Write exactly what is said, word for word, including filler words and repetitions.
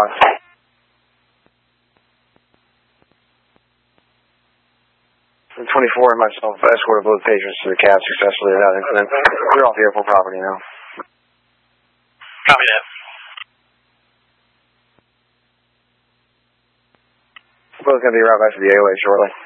one. twenty-four and myself escorted both patrons to the cab successfully without incident. We're off the airport property now. Copy that. We're both going to be arriving back to the A O A shortly.